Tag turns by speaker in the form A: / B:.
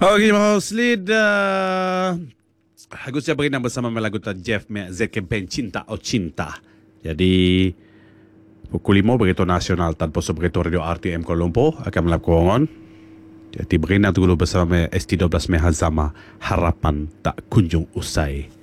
A: Okey, Mahuslid. Agus saya berinang bersama melagutan Jeff Z Campaign Cinta o Cinta. Jadi, pukul 5 berita nasional tanpa berita radio RTM Kuala Lumpur akan melakukan. Jadi, berinang dulu bersama ST12 Mehazama. Harapan tak kunjung usai.